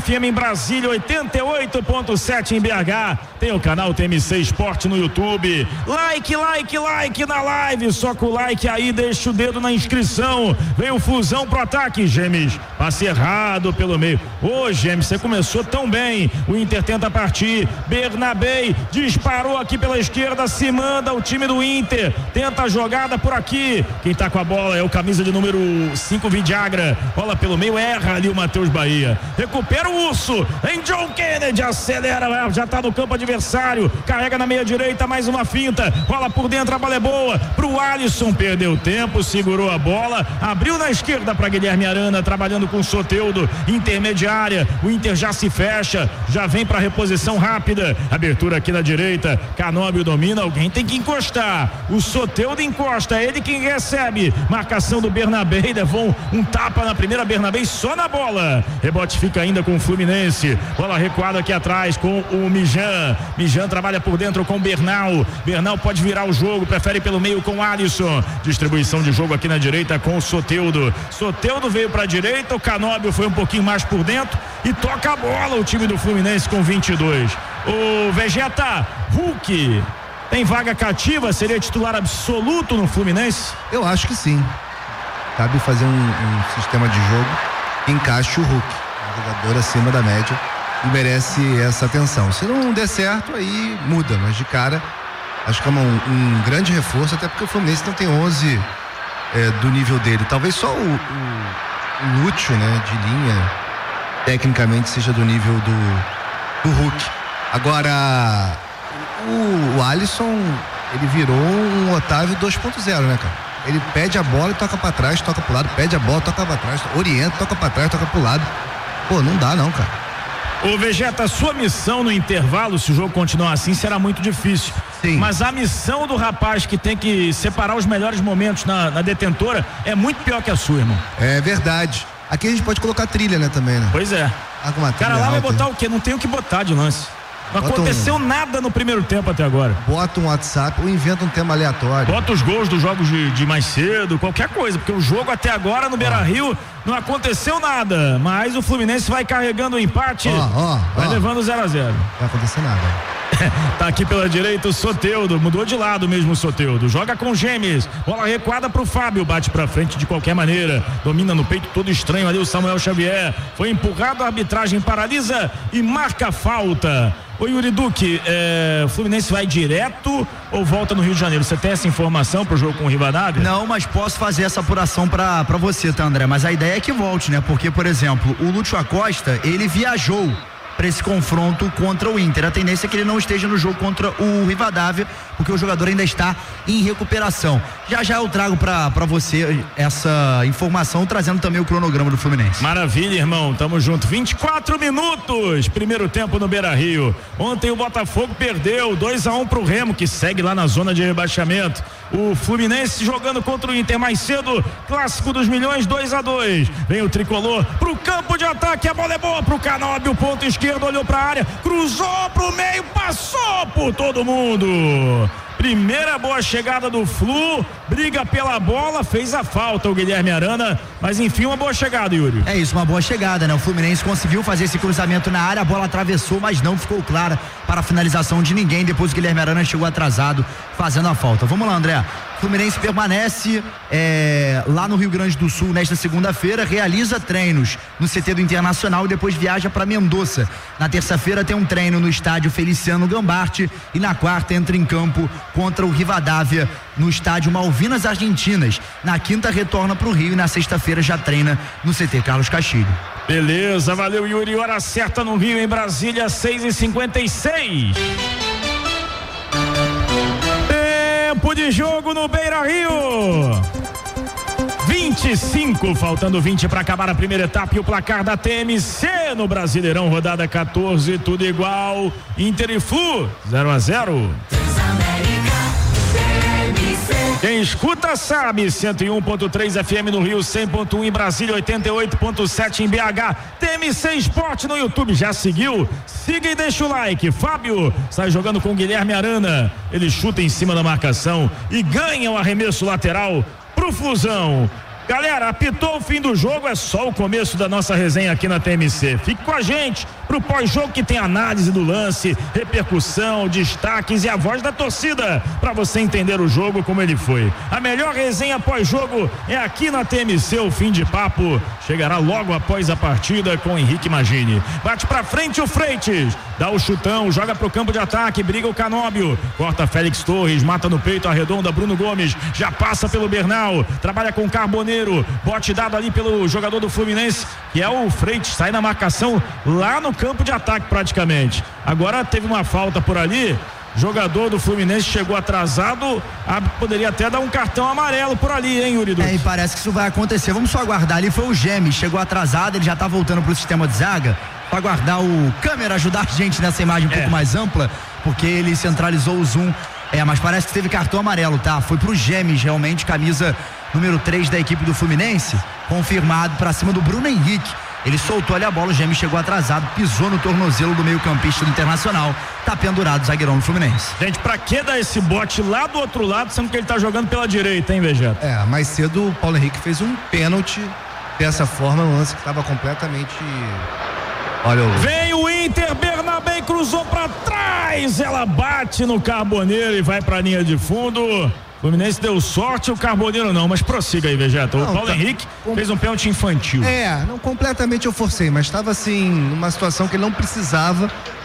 FM em Brasília, 88.7 em BH. Tem o canal TMC Esporte no YouTube. Like na live. Só com o like aí, deixa o dedo na inscrição. Vem o Fusão pro ataque, Gemes. Passe errado pelo meio. Ô, Gemes, você começou tão bem. O Inter tenta partir. Bernabei disparou aqui pela esquerda. Se manda o time do Inter. Tenta a jogada por aqui. Quem tá com a bola é o camisa de número 5, Vidagra. Bola pelo meio, erra ali o Matheus Bahia. Recupera o Urso. Em John Kennedy. Acelera, já tá no campo adversário. Carrega na meia direita, mais uma finta. Bola por dentro, a bola é boa. Pro Alisson, perdeu tempo, segurou a bola. Abriu na esquerda para Guilherme Arana, trabalhando com o Soteldo. Intermediária. O Inter já se fecha. Já vem para reposição rápida. Abertura aqui na direita. Canóbio domina. Alguém tem que encostar. O Soteldo encosta. É ele quem recebe. Marcação do Bernabei. Levou um tapa na primeira. Bernabei só na bola. Rebote fica ainda com o Fluminense. Bola recuada aqui atrás com o Mijan. Mijan trabalha por dentro com o Bernal. Bernal pode virar o jogo. Prefere pelo meio com o Alisson. Distribuição de jogo aqui na direita com o Soteldo. Soteldo veio para a direita. O Canóbio foi um pouquinho mais por dentro. E toca a bola o time do Fluminense com 22. O Vegeta, Hulk tem vaga cativa? Seria titular absoluto no Fluminense? Eu acho que sim. Cabe fazer um sistema de jogo que encaixe o Hulk, um jogador acima da média, e merece essa atenção. Se não der certo, aí muda, mas de cara acho que é um grande reforço, até porque o Fluminense não tem 11 do nível dele. Talvez só o Lúcio, né, de linha, tecnicamente seja do nível do Hulk. Agora o Alisson, ele virou um Otávio 2.0, né, cara? Ele pede a bola e toca pra trás, toca pro lado, pede a bola, toca pra trás, orienta, toca pra trás, toca pro lado. Pô, não dá não, cara. Ô Vegeta, sua missão no intervalo, se o jogo continuar assim, será muito difícil. Sim. Mas a missão do rapaz que tem que separar os melhores momentos na detentora é muito pior que a sua, irmão. É verdade. Aqui a gente pode colocar trilha, né, também, né? Pois é. O cara lá vai botar o quê? Não tem o que botar de lance. Não aconteceu nada no primeiro tempo até agora. Bota um WhatsApp ou inventa um tema aleatório. Bota os gols dos jogos de mais cedo, qualquer coisa, porque o jogo até agora no Beira-Rio não aconteceu nada, mas o Fluminense vai carregando o empate, vai levando 0-0. Não vai acontecer nada. Tá aqui pela direita o Soteldo, mudou de lado mesmo o Soteldo, joga com Gemes, bola recuada pro Fábio, bate pra frente de qualquer maneira, domina no peito todo estranho ali o Samuel Xavier, foi empurrado, a arbitragem paralisa e marca falta. Ô Yuri Duque, o Fluminense vai direto ou volta no Rio de Janeiro? Você tem essa informação pro jogo com o Rivadavia? Não, mas posso fazer essa apuração pra você, tá, André? Mas a ideia é que volte, né? Porque, por exemplo, o Lúcio Acosta, ele viajou para esse confronto contra o Inter. A tendência é que ele não esteja no jogo contra o Rivadavia, porque o jogador ainda está em recuperação. Já eu trago para você essa informação, trazendo também o cronograma do Fluminense. Maravilha, irmão, tamo junto. 24 minutos, primeiro tempo no Beira-Rio. Ontem o Botafogo perdeu 2-1 pro Remo, que segue lá na zona de rebaixamento. O Fluminense jogando contra o Inter mais cedo, clássico dos milhões, 2-2. Vem o tricolor pro campo de ataque, a bola é boa pro Canóbio, ponto esquerdo, olhou pra área, cruzou pro meio, passou por todo mundo. Primeira boa chegada do Flu, briga pela bola, fez a falta o Guilherme Arana, mas enfim, uma boa chegada, Yuri. É isso, uma boa chegada, né? O Fluminense conseguiu fazer esse cruzamento na área, a bola atravessou, mas não ficou clara para a finalização de ninguém. Depois o Guilherme Arana chegou atrasado, fazendo a falta. Vamos lá, André. Fluminense permanece lá no Rio Grande do Sul nesta segunda-feira, realiza treinos no CT do Internacional e depois viaja para Mendoza. Na terça-feira tem um treino no estádio Feliciano Gambarte e na quarta entra em campo contra o Rivadavia no estádio Malvinas Argentinas. Na quinta retorna para o Rio e na sexta-feira já treina no CT Carlos Castilho. Beleza, valeu, Yuri. Hora certa no Rio, em Brasília, 6h56. Tempo de jogo no Beira-Rio. 25, faltando 20 para acabar a primeira etapa e o placar da TMC no Brasileirão, rodada 14, tudo igual. Inter e Flu, 0-0. Quem escuta sabe, 101.3 FM no Rio, 100.1 em Brasília, 88.7 em BH. TMC Esporte no YouTube, já seguiu? Siga e deixa o like. Fábio sai jogando com Guilherme Arana, ele chuta em cima da marcação e ganha o arremesso lateral pro Flusão. Galera, apitou o fim do jogo, é só o começo da nossa resenha aqui na TMC. Fique com a gente pro pós-jogo que tem análise do lance, repercussão, destaques e a voz da torcida para você entender o jogo como ele foi. A melhor resenha pós-jogo é aqui na TMC. O fim de papo chegará logo após a partida com Henrique Magini. Bate pra frente o Freitas, dá o chutão, joga pro campo de ataque, briga o Canóbio, corta Félix Torres, mata no peito, arredonda Bruno Gomes, já passa pelo Bernal, trabalha com Carboneiro, bote dado ali pelo jogador do Fluminense, que é o Freitas, sai na marcação lá no campo de ataque praticamente. Agora teve uma falta por ali, jogador do Fluminense chegou atrasado, poderia até dar um cartão amarelo por ali, hein, Yuri Duque? E parece que isso vai acontecer, vamos só aguardar. Ali foi o Gemes, chegou atrasado, ele já tá voltando pro sistema de zaga, para aguardar o câmera ajudar a gente nessa imagem um pouco mais ampla, porque ele centralizou o zoom. Mas parece que teve cartão amarelo, tá? Foi pro Gemes, realmente, camisa número 3 da equipe do Fluminense, confirmado para cima do Bruno Henrique. Ele soltou ali a bola, o Gemes chegou atrasado, pisou no tornozelo do meio-campista do Internacional, tá pendurado o zagueirão do Fluminense. Gente, pra que dar esse bote lá do outro lado, sendo que ele tá jogando pela direita, hein, Vegeta? Mais cedo o Paulo Henrique fez um pênalti dessa forma, um lance que tava completamente... Olha o... Vem o Inter, Bernabé cruzou pra trás, ela bate no Carboneiro e vai pra linha de fundo. O Fluminense deu sorte, o Carboneiro não, mas prossiga aí, Vegeta. O Paulo Henrique fez um pênalti infantil. Não completamente eu forcei, mas estava assim, numa situação que ele não precisava,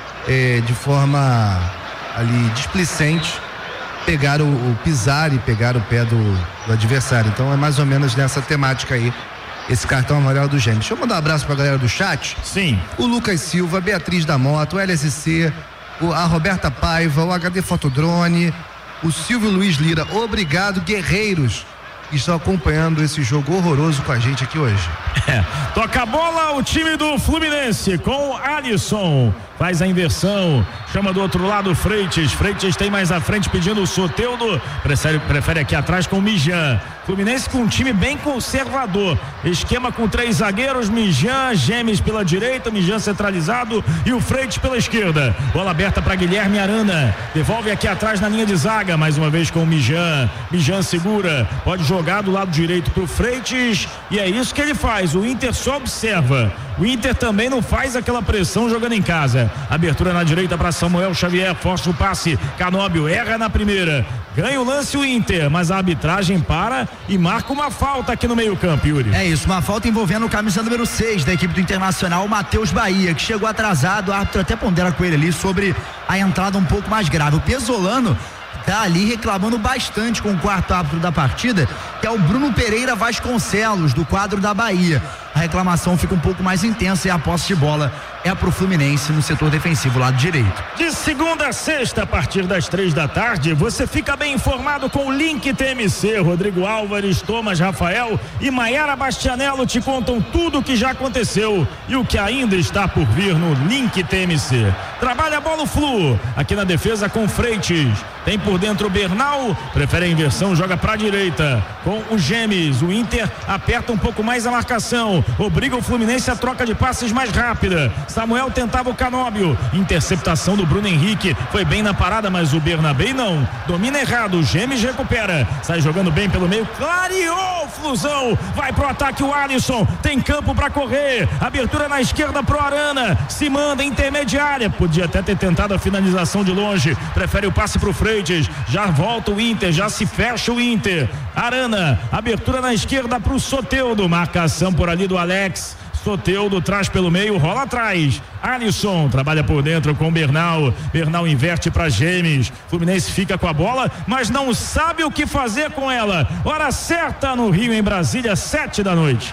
de forma ali displicente, pegar o pisar e pegar o pé do adversário. Então é mais ou menos nessa temática aí, esse cartão amarelo do Gemes. Deixa eu mandar um abraço pra galera do chat. Sim. O Lucas Silva, Beatriz da Moto, o LSC, a Roberta Paiva, o HD Fotodrone, o Silvio Luiz Lira. Obrigado, guerreiros, que estão acompanhando esse jogo horroroso com a gente aqui hoje. Toca a bola o time do Fluminense com o Alisson, faz a inversão, chama do outro lado o Freitas tem mais à frente pedindo o Soteldo, prefere aqui atrás com o Mijan. Fluminense com um time bem conservador, esquema com 3 zagueiros, Mijan, Gemes pela direita, Mijan centralizado e o Freitas pela esquerda. Bola aberta para Guilherme Arana, devolve aqui atrás na linha de zaga, mais uma vez com o Mijan segura, pode jogar do lado direito pro Freitas e é isso que ele faz. O Inter só observa, o Inter também não faz aquela pressão jogando em casa. Abertura na direita para Samuel Xavier, força o passe, Canóbio erra na primeira, ganha o lance o Inter, mas a arbitragem para e marca uma falta aqui no meio-campo, Yuri. É isso, uma falta envolvendo o camisa número 6 da equipe do Internacional, o Matheus Bahia, que chegou atrasado. O árbitro até pondera com ele ali sobre a entrada um pouco mais grave. O Pesolano tá ali reclamando bastante com o quarto árbitro da partida, que é o Bruno Pereira Vasconcelos, do quadro da Bahia. A reclamação fica um pouco mais intensa e a posse de bola é pro Fluminense no setor defensivo, lado direito. De segunda a sexta, a partir das 3 da tarde, você fica bem informado com o Link TMC. Rodrigo Álvares, Thomas Rafael e Maiara Bastianello te contam tudo o que já aconteceu e o que ainda está por vir no Link TMC. Trabalha a bola o Flu, aqui na defesa com Freitas. Tem por dentro o Bernal, prefere a inversão, joga pra direita com o Gemes. O Inter aperta um pouco mais a marcação, obriga o Fluminense a troca de passes mais rápida. Samuel tentava o Canóbio, interceptação do Bruno Henrique, foi bem na parada, mas o Bernabé não, domina errado, o Gemes recupera, sai jogando bem pelo meio, clareou o Flusão, vai pro ataque o Alisson, tem campo pra correr, abertura na esquerda pro Arana, se manda intermediária, podia até ter tentado a finalização de longe, prefere o passe pro Freitas, já volta o Inter, já se fecha o Inter. Arana, abertura na esquerda pro Soteldo, marcação por ali do Alex. Soteldo traz pelo meio, rola atrás. Alisson trabalha por dentro com Bernal. Bernal inverte para Gemes. Fluminense fica com a bola, mas não sabe o que fazer com ela. Hora certa no Rio, em Brasília, 7 da noite.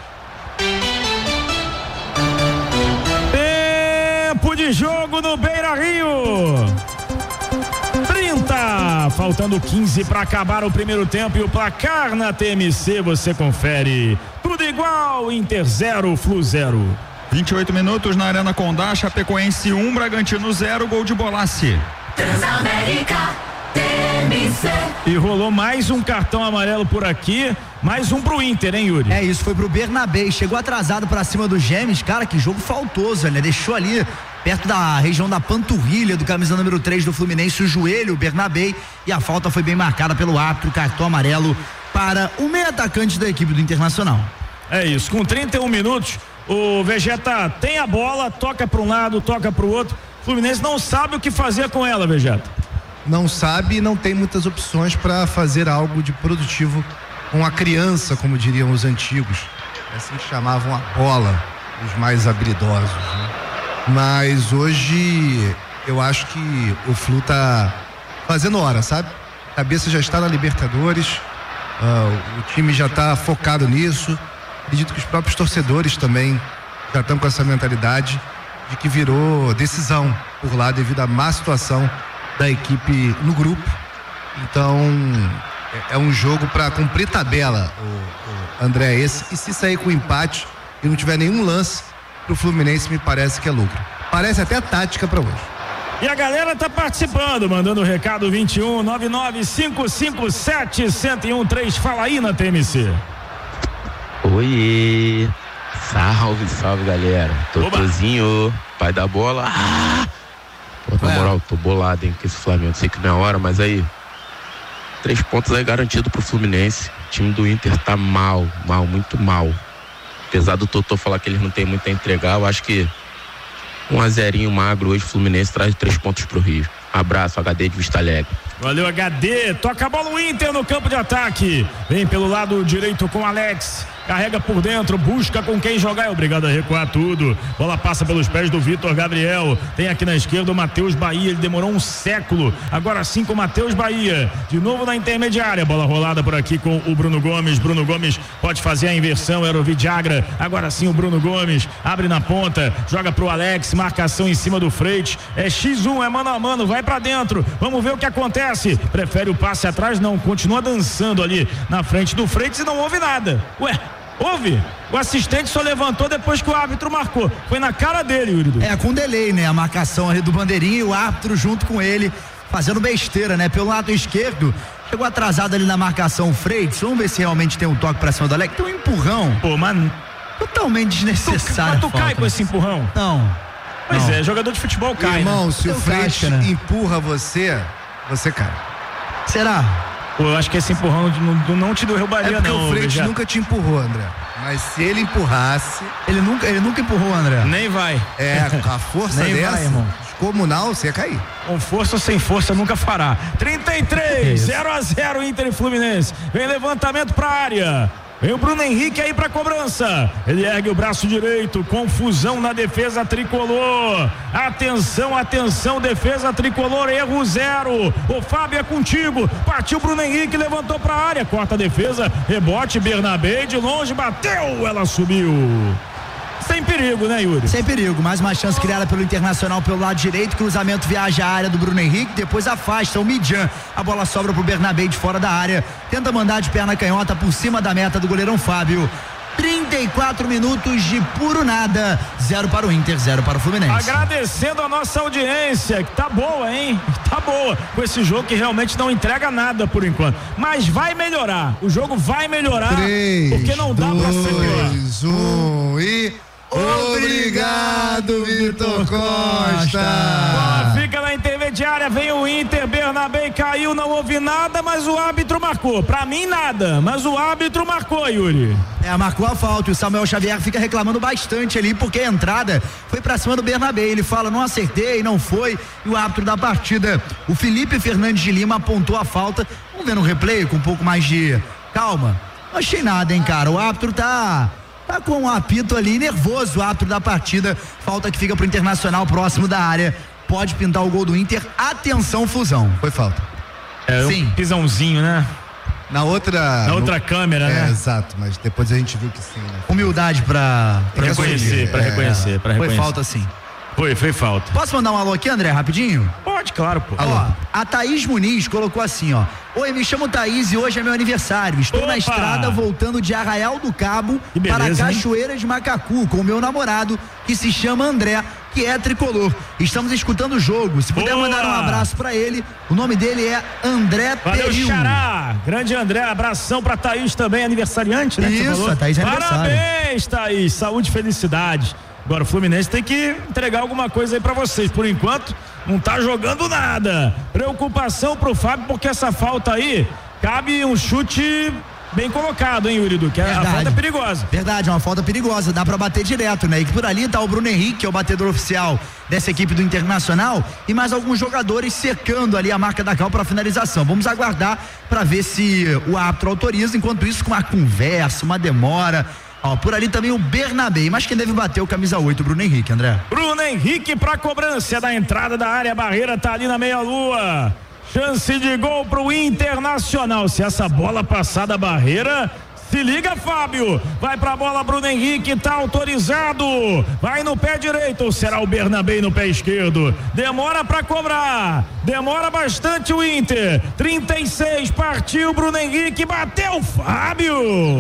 Tempo de jogo no Beira-Rio. 30, faltando 15 para acabar o primeiro tempo e o placar na TMC você confere. Tudo igual, Inter 0, Flu 0. 28 minutos na Arena Condá, Chapecoense 1, Bragantino 0, gol de Bolassi. Transamérica TMC. E rolou mais um cartão amarelo por aqui, mais um pro Inter, hein, Yuri? É isso, foi pro Bernabé, chegou atrasado pra cima do Gemes, cara, que jogo faltoso, né? Deixou ali perto da região da panturrilha do camisa número 3 do Fluminense, o joelho, o Bernabé, e a falta foi bem marcada pelo árbitro, cartão amarelo para o meio atacante da equipe do Internacional. É isso, com 31 minutos, o Vegeta tem a bola, toca para um lado, toca para o outro. O Fluminense não sabe o que fazer com ela, Vegeta. Não sabe e não tem muitas opções para fazer algo de produtivo com a criança, como diriam os antigos. Assim que chamavam a bola, os mais habilidosos, né? Mas hoje eu acho que o Flu tá fazendo hora, sabe? A cabeça já está na Libertadores, o time já está focado nisso. Acredito que os próprios torcedores também já estão com essa mentalidade de que virou decisão por lá devido à má situação da equipe no grupo. Então é um jogo para cumprir tabela, o André, esse. E se sair com empate e não tiver nenhum lance pro Fluminense, me parece que é lucro. Parece até tática para hoje. E a galera tá participando, mandando o recado 21-99-557-1013. Fala aí na TMC. Oiê, salve galera, Totozinho, pai da bola. Pô, na moral, tô bolado, hein, com esse Flamengo, sei que não é hora, mas aí 3 pontos aí garantido pro Fluminense. O time do Inter tá mal, muito mal. Apesar do Totô falar que eles não tem muito a entregar, eu acho que 1-0 magro hoje, o Fluminense traz 3 pontos pro Rio. Abraço, HD de Vista Alegre. Valeu, HD. Toca a bola o Inter no campo de ataque. Vem pelo lado direito com Alex. Carrega por dentro, busca com quem jogar. É obrigado a recuar tudo. Bola passa pelos pés do Vitor Gabriel. Tem aqui na esquerda o Matheus Bahia. Ele demorou um século. Agora sim com o Matheus Bahia. De novo na intermediária. Bola rolada por aqui com o Bruno Gomes. Bruno Gomes pode fazer a inversão. Era o Vidagra. Agora sim o Bruno Gomes. Abre na ponta. Joga pro Alex. Marcação em cima do Freitas. É X1, é mano a mano. Vai pra dentro. Vamos ver o que acontece. Prefere o passe atrás? Não. Continua dançando ali na frente do Freitas e não houve nada. Ué. Houve? O assistente só levantou depois que o árbitro marcou. Foi na cara dele, Yuri. Com delay, né? A marcação ali do bandeirinha e o árbitro junto com ele, fazendo besteira, né? Pelo lado esquerdo, chegou atrasado ali na marcação o Freitas. Vamos ver se realmente tem um toque pra cima do Alex. Tem um empurrão. Pô, mano. Totalmente desnecessário. Mas tu cai com esse empurrão? Não. Pois é, jogador de futebol cai. Irmão, né? se o Freitas empurra você cai. Será? Pô, eu acho que esse empurrão não te derrubaria, porque não. O Freitas nunca te empurrou, André. Mas se ele empurrasse. Ele nunca empurrou, André. Nem vai. A força Nem dessa, vai, irmão. descomunal, você ia cair. Com força ou sem força, nunca fará. 33, 0-0 Inter e Fluminense. Vem levantamento pra área. Vem o Bruno Henrique aí pra cobrança. Ele ergue o braço direito. Confusão na defesa tricolor. Atenção, defesa tricolor. Erro 0. O Fábio é contigo. Partiu Bruno Henrique, levantou pra área. Corta a defesa. Rebote, Bernabé de longe, bateu. Ela subiu. Sem perigo, né, Yuri? Sem perigo, mais uma chance criada pelo Internacional pelo lado direito, cruzamento viaja à área do Bruno Henrique, depois afasta o Midjan, a bola sobra pro Bernabé de fora da área, tenta mandar de perna canhota por cima da meta do goleirão Fábio. 34 minutos de puro nada, 0 para o Inter, 0 para o Fluminense. Agradecendo a nossa audiência, que tá boa, hein? Tá boa, com esse jogo que realmente não entrega nada por enquanto, mas vai melhorar, o jogo vai melhorar, 3, porque não dá pra ser pior. 2, 1 e... Obrigado, Vitor Costa. Bola fica na intermediária, vem o Inter, Bernabé caiu, não houve nada, mas o árbitro marcou. Pra mim nada, mas o árbitro marcou, Yuri. Marcou a falta e o Samuel Xavier fica reclamando bastante ali, porque a entrada foi pra cima do Bernabé. Ele fala, não acertei, não foi, e o árbitro da partida, o Felipe Fernandes de Lima, apontou a falta. Vamos ver no replay com um pouco mais de calma. Não achei nada, hein, cara, o árbitro tá com um apito ali, nervoso, o árbitro da partida, falta que fica pro Internacional próximo da área, pode pintar o gol do Inter, atenção Flusão. Foi falta. Sim. Um pisãozinho, né? Na outra câmera, né? Exato, mas depois a gente viu que sim, né? Humildade pra reconhecer. Foi falta sim. Foi falta. Posso mandar um alô aqui, André, rapidinho? Pode, claro, pô. Ó, a Thaís Muniz colocou assim, ó: oi, me chamo Thaís e hoje é meu aniversário. Estou na estrada voltando de Arraial do Cabo para Cachoeira de Macacu com o meu namorado, que se chama André, que é tricolor. Estamos escutando o jogo. Se puder mandar um abraço pra ele, o nome dele é André Valeu, Peril. Xará. Grande André, abração pra Thaís também, aniversariante, né? Isso, a Thaís é aniversário. Parabéns, Thaís. Saúde e felicidade. Agora o Fluminense tem que entregar alguma coisa aí pra vocês. Por enquanto, não tá jogando nada. Preocupação pro Fábio, porque essa falta aí cabe um chute bem colocado, hein, Yuri Duque? A falta é perigosa. Verdade, é uma falta perigosa, dá pra bater direto, né? E por ali tá o Bruno Henrique, que é o batedor oficial dessa equipe do Internacional, e mais alguns jogadores cercando ali a marca da Cal para finalização. Vamos aguardar para ver se o árbitro autoriza, enquanto isso, com uma conversa, uma demora. Ó, por ali também o Bernabé, mas quem deve bater o camisa 8, o Bruno Henrique, André. Bruno Henrique pra cobrança da entrada da área, a barreira tá ali na meia-lua. Chance de gol pro Internacional. Se essa bola passar da barreira, se liga, Fábio. Vai pra bola, Bruno Henrique, tá autorizado. Vai no pé direito, ou será o Bernabé no pé esquerdo? Demora pra cobrar. Demora bastante o Inter. 36, partiu Bruno Henrique, bateu Fábio.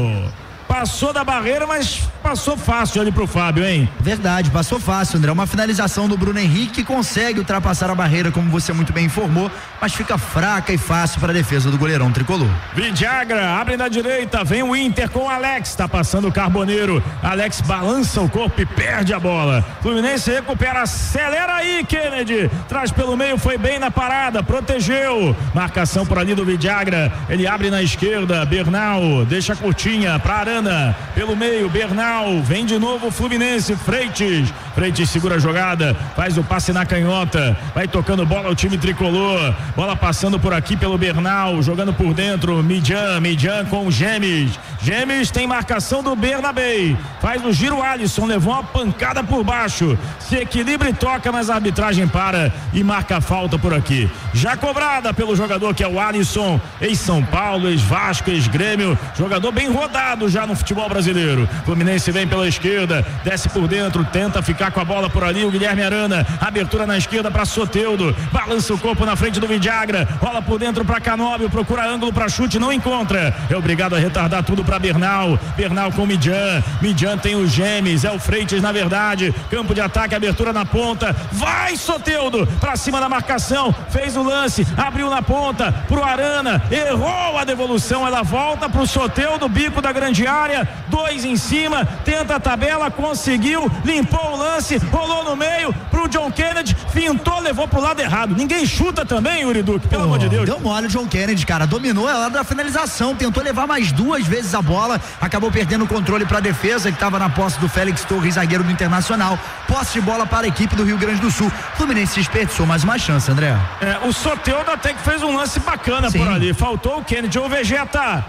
Passou da barreira, mas passou fácil ali pro Fábio, hein? Verdade, passou fácil, André. Uma finalização do Bruno Henrique, consegue ultrapassar a barreira, como você muito bem informou, mas fica fraca e fácil para a defesa do goleirão tricolor. Vidagra abre na direita, vem o Inter com o Alex, tá passando o Carboneiro. Alex balança o corpo e perde a bola. Fluminense recupera, acelera aí, Kennedy. Traz pelo meio, foi bem na parada, protegeu. Marcação por ali do Vidagra. Ele abre na esquerda, Bernal deixa curtinha pra Arana. Pelo meio, Bernal, vem de novo o Fluminense, Freitas segura a jogada, faz o passe na canhota, vai tocando bola ao time tricolor, bola passando por aqui pelo Bernal, jogando por dentro, Midjan com o Gemes tem marcação do Bernabé, faz o giro, Alisson levou uma pancada por baixo, se equilibra e toca, mas a arbitragem para e marca a falta por aqui, já cobrada pelo jogador que é o Alisson, ex-São Paulo, ex-Vasco, ex-Grêmio, jogador bem rodado já no futebol brasileiro. Fluminense vem pela esquerda, desce por dentro, tenta ficar com a bola por ali, o Guilherme Arana, abertura na esquerda para Soteldo, balança o corpo na frente do Vidagra, rola por dentro para Canóbio, procura ângulo para chute, não encontra, é obrigado a retardar tudo para Bernal com Midjan tem o Gemes, é o Freitas na verdade, campo de ataque, abertura na ponta, vai Soteldo, para cima da marcação, fez o lance, abriu na ponta pro Arana, errou a devolução, ela volta pro Soteldo, bico da grande área, 2 em cima, tenta a tabela, conseguiu, limpou o lance, rolou no meio pro John Kennedy, fintou, levou pro lado errado. Ninguém chuta também, Yuri Duque, pelo amor de Deus. Deu mole o John Kennedy, cara, dominou a hora da finalização, tentou levar mais 2 vezes a bola, acabou perdendo o controle para a defesa que estava na posse do Félix Torres, zagueiro do Internacional. Posse de bola para a equipe do Rio Grande do Sul. Fluminense desperdiçou mais uma chance, André. O Soteldo até que fez um lance bacana. Sim. Por ali, faltou o Kennedy, o Vegeta.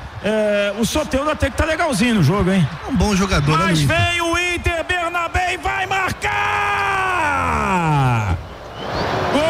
O Soteldo até que tá legalzinho no jogo, hein? Um bom jogador. Mas vem o Inter, Bernabé vai marcar! Gol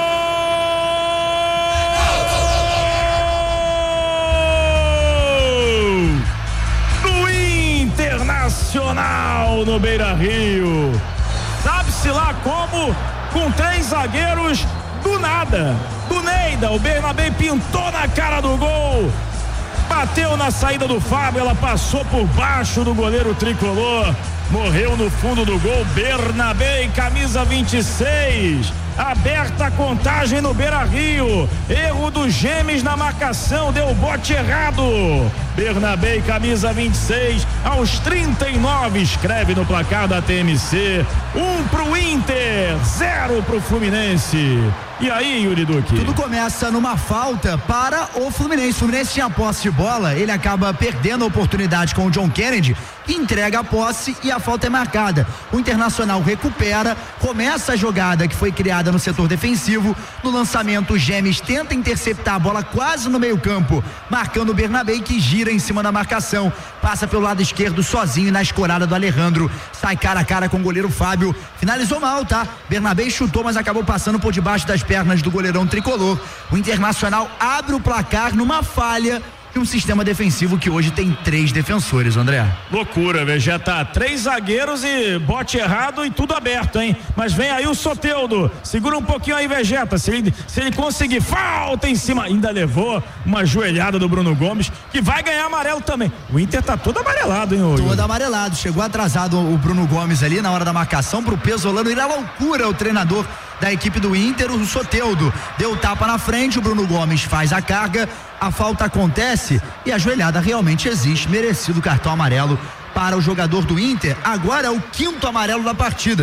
do Internacional no Beira-Rio. Sabe-se lá como, com 3 zagueiros do nada. Do Neida, o Bernabé pintou na cara do gol. Bateu na saída do Fábio, ela passou por baixo do goleiro tricolor, morreu no fundo do gol. Bernabé, camisa 26, aberta a contagem no Beira-Rio, erro do Gemes na marcação, deu bote errado. Bernabé, camisa 26, aos 39, escreve no placar da TMC, 1 pro Inter, 0 pro Fluminense. E aí, Yuri Duque? Tudo começa numa falta para o Fluminense. O Fluminense tinha posse de bola, ele acaba perdendo a oportunidade com o John Kennedy, entrega a posse e a falta é marcada. O Internacional recupera, começa a jogada que foi criada no setor defensivo. No lançamento, o Gemes tenta interceptar a bola quase no meio-campo, marcando o Bernabé, que gira em cima da marcação, passa pelo lado esquerdo sozinho na escorada do Alejandro, sai cara a cara com o goleiro Fábio, finalizou mal, tá? Bernabé chutou, mas acabou passando por debaixo das pernas do goleirão tricolor. O Internacional abre o placar numa falha de um sistema defensivo que hoje tem 3 defensores, André. Loucura, Vegeta, 3 zagueiros e bote errado e tudo aberto, hein? Mas vem aí o Soteldo, segura um pouquinho aí, Vegeta, se ele conseguir, falta em cima, ainda levou uma joelhada do Bruno Gomes, que vai ganhar amarelo também. O Inter tá todo amarelado, hein? Todo amarelado, chegou atrasado o Bruno Gomes ali na hora da marcação pro Pesolano ir à loucura, o treinador da equipe do Inter, o Soteldo deu tapa na frente, o Bruno Gomes faz a carga, a falta acontece e a joelhada realmente existe, merecido cartão amarelo para o jogador do Inter. Agora é o 5º amarelo da partida.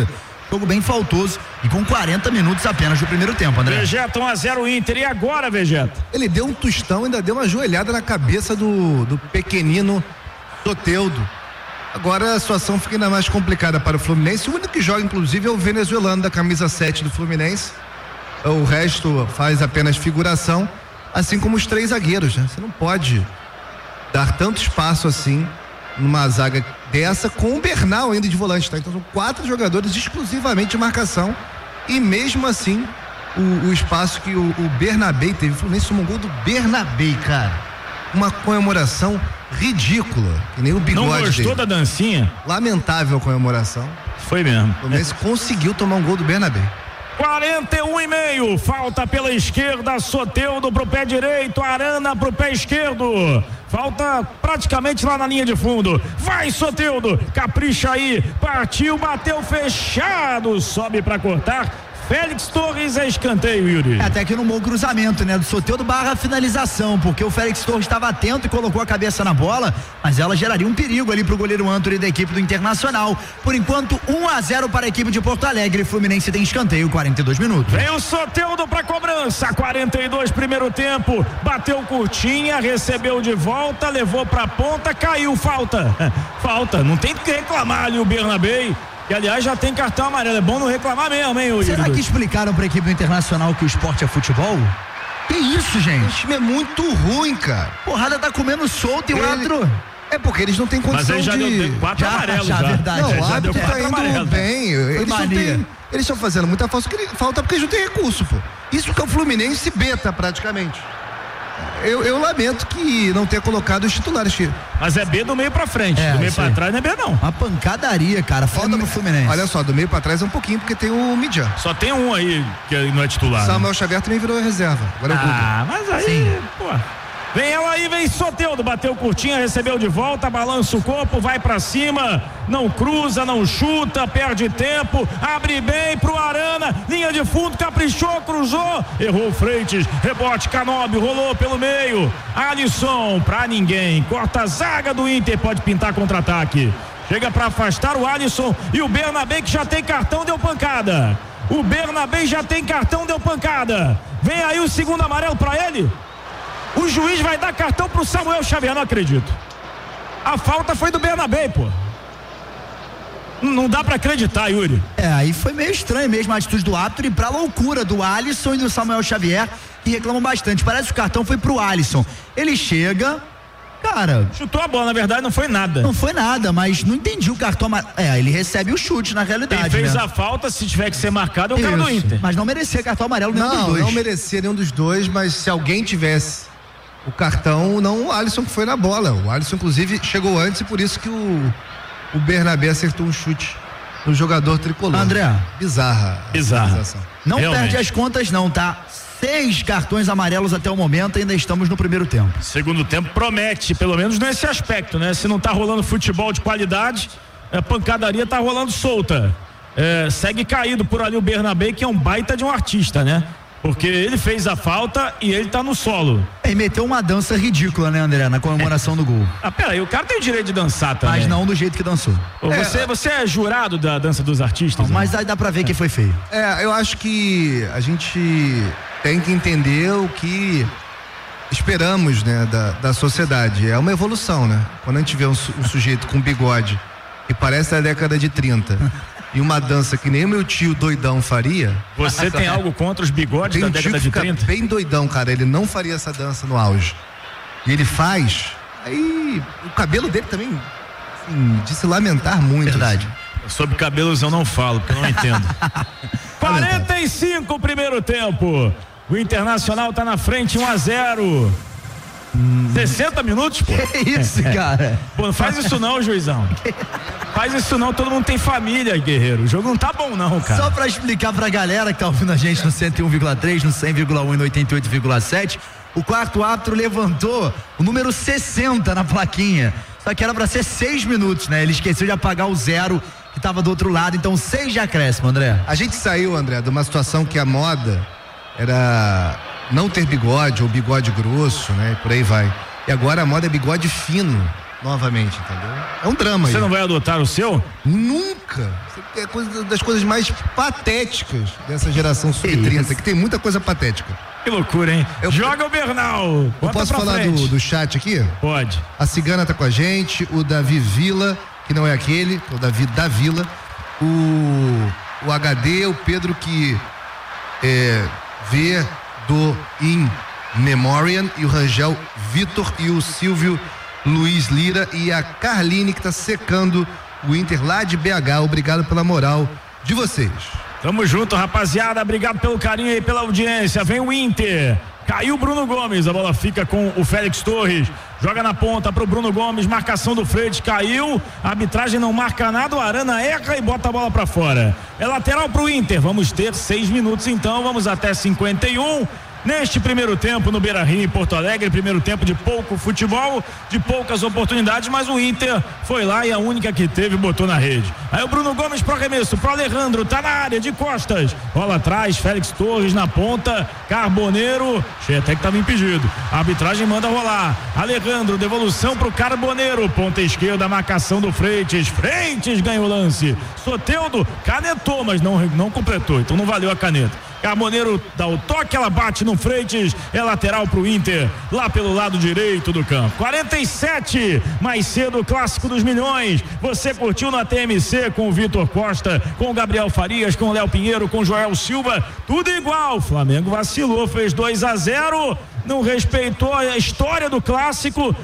Jogo bem faltoso e com 40 minutos apenas do primeiro tempo, André. Vegeta 1-0 Inter. E agora, Vegeta? Ele deu um tostão, ainda deu uma joelhada na cabeça do pequenino Soteldo. Agora a situação fica ainda mais complicada para o Fluminense. O único que joga, inclusive, é o venezuelano da camisa 7 do Fluminense. O resto faz apenas figuração, assim como os 3 zagueiros, né? Você não pode dar tanto espaço assim numa zaga dessa com o Bernal ainda de volante, tá? Então são 4 jogadores exclusivamente de marcação e mesmo assim o espaço que o Bernabé teve, o Fluminense tomou um gol do Bernabé, cara. Uma comemoração ridícula, que nem o bigode dele. Não gostou da dancinha? Lamentável a comemoração. Foi mesmo. O Fluminense conseguiu tomar um gol do Bernabé. 41,5, falta pela esquerda, Soteldo pro pé direito, Arana pro pé esquerdo, falta praticamente lá na linha de fundo, vai Soteldo, capricha aí, partiu, bateu fechado, sobe pra cortar, Félix Torres é escanteio, Yuri. Até que no bom cruzamento, né? Do Soteldo barra finalização, porque o Félix Torres estava atento e colocou a cabeça na bola, mas ela geraria um perigo ali pro goleiro Antony da equipe do Internacional. Por enquanto, 1-0 para a equipe de Porto Alegre. Fluminense tem escanteio, 42 minutos. Vem o Soteldo pra cobrança, 42 primeiro tempo, bateu curtinha, recebeu de volta, levou pra ponta, caiu, falta, não tem que reclamar ali o Bernabé. E aliás já tem cartão amarelo, é bom não reclamar mesmo, hein? Será que explicaram pra equipe do Internacional que o esporte é futebol? Que isso, gente? O time é muito ruim, cara. Porrada tá comendo solto e o árbitro... É porque eles não têm condição de... Mas aí já deu 4 amarelos já. Verdade. Não, o árbitro tá indo amarelos. Bem. Eles estão fazendo muita falta porque eles não têm recurso, pô. Isso que é o Fluminense beta praticamente. Eu lamento que não tenha colocado os titulares. Mas é B do meio pra frente, do meio pra trás não é B não. Uma pancadaria, cara, falta no Fluminense. Olha só, do meio pra trás é um pouquinho, porque tem o Midian. Só tem um aí que não é titular. Samuel Xavier também virou reserva. Agora é o Guto. Mas aí, pô. Vem ela aí, vem Soteldo, bateu curtinha, recebeu de volta, balança o corpo, vai pra cima, não cruza, não chuta, perde tempo, abre bem pro Arana, linha de fundo, caprichou, cruzou, errou Freitas, rebote Canóbio, rolou pelo meio, Alisson, pra ninguém, corta a zaga do Inter, pode pintar contra-ataque, chega pra afastar o Alisson e o Bernabé que já tem cartão, deu pancada, o Bernabé já tem cartão, deu pancada, vem aí o segundo amarelo pra ele. O juiz vai dar cartão pro Samuel Xavier, não acredito. A falta foi do Bernabé, pô. Não dá pra acreditar, Yuri. Aí foi meio estranho mesmo a atitude do árbitro e pra loucura do Alisson e do Samuel Xavier, que reclamam bastante. Parece que o cartão foi pro Alisson. Ele chega, cara... Chutou a bola, na verdade não foi nada. Não foi nada, mas não entendi o cartão. Ele recebe o chute na realidade. Quem fez né? A falta, se tiver que ser marcado, é o cara do Inter. Mas não merecia cartão amarelo nenhum dos dois. Não merecia nenhum dos dois, mas se alguém tivesse o cartão, não o Alisson que foi na bola. O Alisson, inclusive, chegou antes e por isso que o Bernabé acertou um chute no jogador tricolor. André. Bizarra. Não perde as contas não, tá? 6 cartões amarelos até o momento, ainda estamos no primeiro tempo. Segundo tempo promete, pelo menos nesse aspecto, né? Se não tá rolando futebol de qualidade, a pancadaria tá rolando solta. Segue caído por ali o Bernabé, que é um baita de um artista, né? Porque ele fez a falta e ele tá no solo. E meteu uma dança ridícula, né, André, na comemoração do gol. Peraí, o cara tem o direito de dançar também. Mas não do jeito que dançou. Você é jurado da dança dos artistas? Não, mas aí dá pra ver que foi feio. Eu acho que a gente tem que entender o que esperamos, né, da sociedade. É uma evolução, né? Quando a gente vê um sujeito com bigode que parece da década de 30 e uma dança que nem o meu tio doidão faria. Você tem algo contra os bigodes da década de 30? Bem doidão, cara, ele não faria essa dança no auge. E ele faz, aí o cabelo dele também, assim, de se lamentar muito. Verdade. Assim. Sobre cabelos eu não falo, porque eu não entendo. 45 primeiro tempo. O Internacional tá na frente, 1-0. 60 minutos, pô. Que isso, cara? Pô, não faz isso não, juizão. Faz isso não, todo mundo tem família, guerreiro. O jogo não tá bom não, cara. Só pra explicar pra galera que tá ouvindo a gente no 101,3, no 100,1 e no 88,7, o quarto árbitro levantou o número 60 na plaquinha. Só que era pra ser 6 minutos, né? Ele esqueceu de apagar o 0 que tava do outro lado, então 6 de acréscimo, André. A gente saiu, André, de uma situação que a moda era não ter bigode ou bigode grosso, né? E por aí vai. E agora a moda é bigode fino. novamente, entendeu? É um drama. Você não vai adotar o seu? Nunca. É coisa das coisas mais patéticas dessa geração sub-30, que tem muita coisa patética. Que loucura, hein? Joga o Bernal. Eu posso falar do chat aqui? Pode. A Cigana tá com a gente, o Davi Vila, que não é aquele, o Davi da Vila, o HD, o Pedro que vê do In Memoriam, e o Rangel Vitor e o Silvio Luiz Lira e a Carline, que tá secando o Inter lá de BH. Obrigado pela moral de vocês. Tamo junto, rapaziada. Obrigado pelo carinho e pela audiência. Vem o Inter. Caiu o Bruno Gomes. A bola fica com o Félix Torres. Joga na ponta pro Bruno Gomes. Marcação do Freitas. Caiu. A arbitragem não marca nada. O Arana erra e bota a bola pra fora. É lateral pro Inter. Vamos ter 6 minutos então. Vamos até 51. Neste primeiro tempo no Beira-Rio, em Porto Alegre, primeiro tempo de pouco futebol, de poucas oportunidades, mas o Inter foi lá e a única que teve botou na rede. Aí o Bruno Gomes pro arremesso, pro Alejandro, tá na área de costas, bola atrás, Félix Torres na ponta, Carboneiro, achei até que tava impedido, a arbitragem manda rolar, Alejandro, devolução pro Carboneiro, ponta esquerda, marcação do Freitas ganha o lance, Soteldo canetou, mas não completou, então não valeu a caneta. Carboneiro dá o toque, ela bate no Freitas, é lateral pro Inter, lá pelo lado direito do campo. 47, mais cedo, o clássico dos milhões. Você curtiu na TMC com o Vitor Costa, com o Gabriel Farias, com o Léo Pinheiro, com o Joel Silva, tudo igual. Flamengo vacilou, fez 2-0. Não respeitou a história do clássico.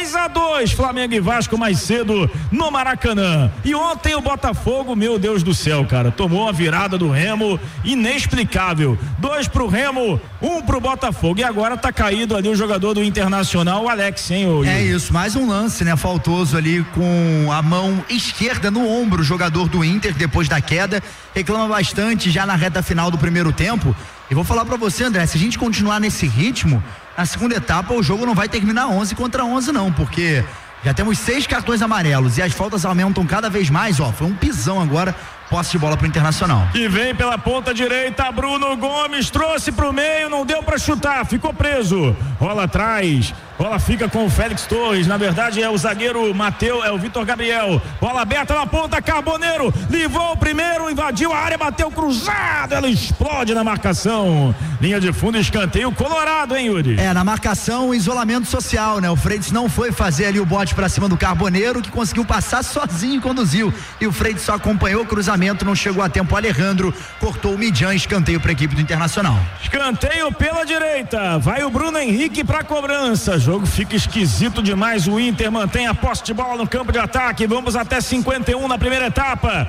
2-2, Flamengo e Vasco mais cedo no Maracanã. E ontem o Botafogo, meu Deus do céu, cara, tomou a virada do Remo inexplicável. 2 pro Remo, 1 pro Botafogo. E agora tá caído ali o jogador do Internacional, o Alex, hein? É isso, mais um lance, né? Faltoso ali com a mão esquerda no ombro, o jogador do Inter, depois da queda, reclama bastante já na reta final do primeiro tempo. E vou falar pra você, André, se a gente continuar nesse ritmo, na segunda etapa o jogo não vai terminar 11 contra 11 não, porque já temos 6 cartões amarelos e as faltas aumentam cada vez mais, foi um pisão agora, posse de bola pro Internacional. E vem pela ponta direita, Bruno Gomes trouxe pro meio, não deu pra chutar, ficou preso, rola atrás, bola fica com o Félix Torres, na verdade é o zagueiro Mateus, é o Vitor Gabriel, bola aberta na ponta, Carboneiro, livrou o primeiro, invadiu a área, bateu cruzado, ela explode na marcação, linha de fundo, escanteio colorado, hein, Yuri? Na marcação, isolamento social, né? O Freitas não foi fazer ali o bote pra cima do Carboneiro, que conseguiu passar sozinho e conduziu, e o Freitas só acompanhou o cruzamento, não chegou a tempo, Alejandro cortou o Midian, escanteio para a equipe do Internacional. Escanteio pela direita, vai o Bruno Henrique para cobrança, jogo fica esquisito demais, o Inter mantém a posse de bola no campo de ataque, vamos até 51 na primeira etapa,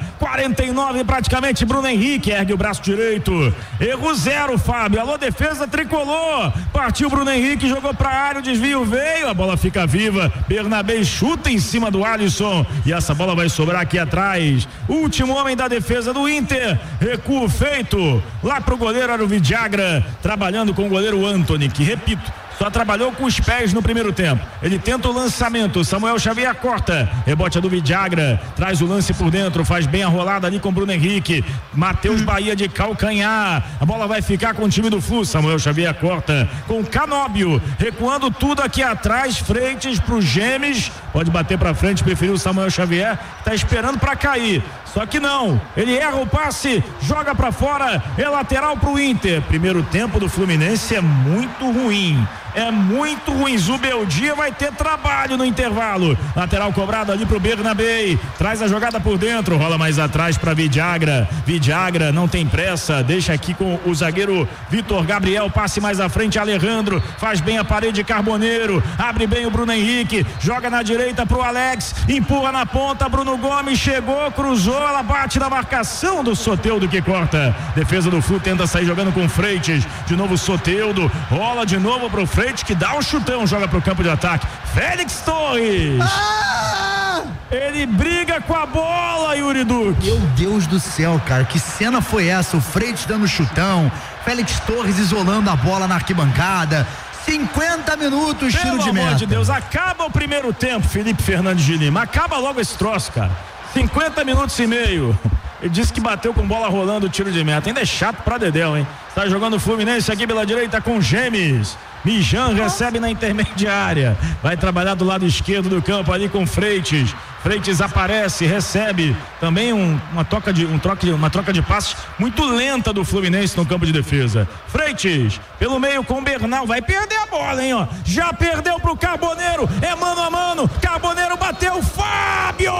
49 praticamente, Bruno Henrique ergue o braço direito, erro 0, Fábio, alô defesa tricolor, partiu Bruno Henrique, jogou para a área, o desvio veio, a bola fica viva, Bernabé chuta em cima do Alisson e essa bola vai sobrar aqui atrás, último homem da defesa do Inter, recuo feito lá pro goleiro, era o Vidagra, trabalhando com o goleiro Antony, que repito, só trabalhou com os pés no primeiro tempo. Ele tenta o lançamento, Samuel Xavier corta, rebote do Vidagra, traz o lance por dentro, faz bem a rolada ali com Bruno Henrique, Matheus Bahia de calcanhar, a bola vai ficar com o time do Flu, Samuel Xavier corta com Canóbio, recuando tudo aqui atrás, Freitas pro Gemes, pode bater pra frente, preferiu o Samuel Xavier, tá esperando pra cair, só que não, ele erra o passe, joga pra fora, é lateral pro Inter. Primeiro tempo do Fluminense é muito ruim. Zubeldia vai ter trabalho no intervalo, lateral cobrado ali pro Bernabé, traz a jogada por dentro, rola mais atrás para Vidagra, não tem pressa, deixa aqui com o zagueiro Vitor Gabriel, passe mais à frente, Alejandro, faz bem a parede, Carboneiro, abre bem o Bruno Henrique, joga na direita pro Alex, empurra na ponta, Bruno Gomes chegou, cruzou, ela bate na marcação do Soteldo que corta, defesa do Flu tenta sair jogando com Freitas, de novo Soteldo, rola de novo pro Freitas, que dá um chutão, joga pro campo de ataque, Félix Torres, ele briga com a bola, Yuri Duque. Meu Deus do céu, cara, que cena foi essa? O Freitas dando chutão, Félix Torres isolando a bola na arquibancada, 50 minutos, tiro de meta. Pelo amor de Deus, acaba o primeiro tempo, Felipe Fernandes de Lima, acaba logo esse troço, cara, 50 minutos e meio. Ele disse que bateu com bola rolando o tiro de meta. Ainda é chato pra dedéu, hein? Tá jogando o Fluminense aqui pela direita com Gemes. Mijan recebe na intermediária. Vai trabalhar do lado esquerdo do campo ali com Freitas. Freitas aparece, recebe. Também uma troca de passes muito lenta do Fluminense no campo de defesa. Freitas, pelo meio com o Bernal. Vai perder a bola, hein, ó. Já perdeu pro Carboneiro. É mano a mano. Carboneiro bateu. Fábio!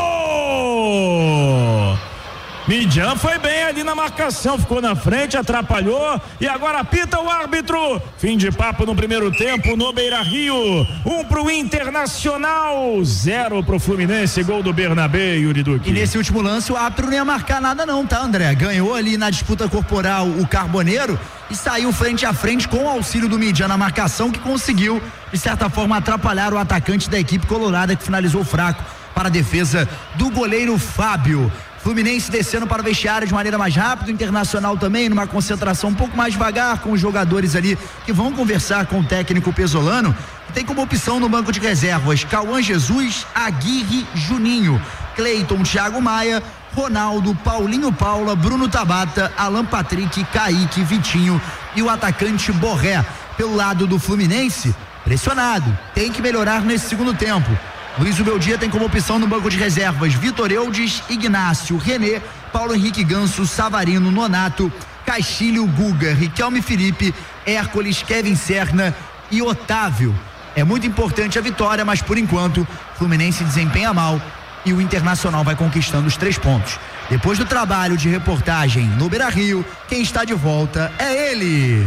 Mijan foi bem ali na marcação, ficou na frente, atrapalhou e agora apita o árbitro. Fim de papo no primeiro tempo no Beira-Rio. 1 pro Internacional, 0 pro Fluminense, gol do Bernabé, Yuri Duque. E nesse último lance o árbitro não ia marcar nada não, tá, André? Ganhou ali na disputa corporal o Carboneiro e saiu frente a frente com o auxílio do Mijan na marcação, que conseguiu, de certa forma, atrapalhar o atacante da equipe colorada, que finalizou fraco para a defesa do goleiro Fábio. Fluminense descendo para o vestiário de maneira mais rápida, o Internacional também numa concentração um pouco mais devagar, com os jogadores ali que vão conversar com o técnico pesolano. Tem como opção no banco de reservas Cauã Jesus, Aguirre, Juninho, Cleiton, Thiago Maia, Ronaldo, Paulinho Paula, Bruno Tabata, Alan Patrick, Kaique, Vitinho e o atacante Borré. Pelo lado do Fluminense, pressionado, tem que melhorar nesse segundo tempo. Luiz Ubeldia tem como opção no banco de reservas Vitor Eudes, Ignácio, René, Paulo Henrique Ganso, Savarino, Nonato, Castilho, Guga, Riquelme Felipe, Hércules, Kevin Serna e Otávio. É muito importante a vitória, mas por enquanto Fluminense desempenha mal e o Internacional vai conquistando os 3 pontos. Depois do trabalho de reportagem no Beira-Rio, quem está de volta é ele.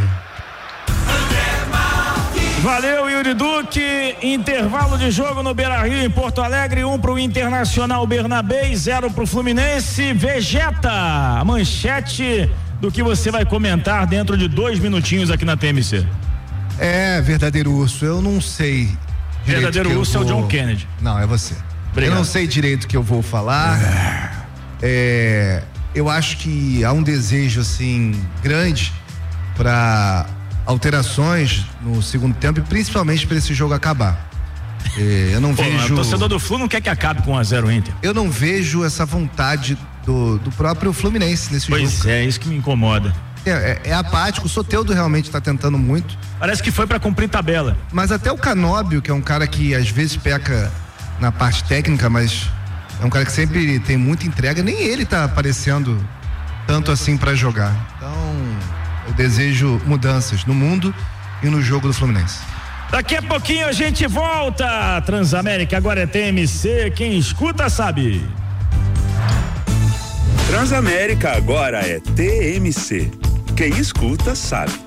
Valeu, Yuri Duque. Intervalo de jogo no Beira-Rio, em Porto Alegre. 1 pro Internacional Bernabé, 0 pro Fluminense. Vegeta, a manchete do que você vai comentar dentro de 2 minutinhos aqui na TMC. Verdadeiro urso, eu não sei. Verdadeiro urso é o John Kennedy. Não, é você. Obrigado. Eu não sei direito o que eu vou falar. Eu acho que há um desejo assim grande para alterações no segundo tempo e principalmente para esse jogo acabar. Eu não vejo. O torcedor do Flu não quer que acabe com 1-0 Inter. Eu não vejo essa vontade do próprio Fluminense nesse jogo. Pois é, isso que me incomoda. É apático. O Soteldo realmente está tentando muito. Parece que foi para cumprir tabela. Mas até o Canóbio, que é um cara que às vezes peca na parte técnica, mas é um cara que sempre tem muita entrega, nem ele tá aparecendo tanto assim para jogar. Então, eu desejo mudanças no mundo e no jogo do Fluminense. Daqui a pouquinho a gente volta. Transamérica agora é TMC, quem escuta sabe. Transamérica agora é TMC, quem escuta sabe.